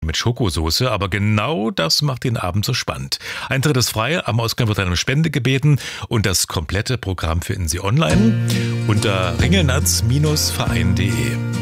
mit Schokosoße, aber genau das macht den Abend so spannend. Eintritt ist frei, am Ausgang wird eine Spende gebeten und das komplette Programm finden Sie online unter ringelnatz-verein.de.